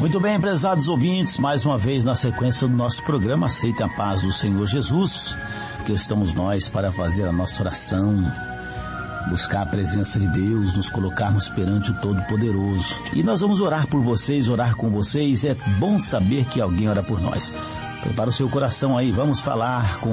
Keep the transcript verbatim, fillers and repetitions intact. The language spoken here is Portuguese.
Muito bem, prezados ouvintes, mais uma vez na sequência do nosso programa Aceite a Paz do Senhor Jesus, que estamos nós para fazer a nossa oração, buscar a presença de Deus, nos colocarmos perante o Todo-Poderoso. E nós vamos orar por vocês, orar com vocês. É bom saber que alguém ora por nós. Prepara o seu coração aí, vamos falar com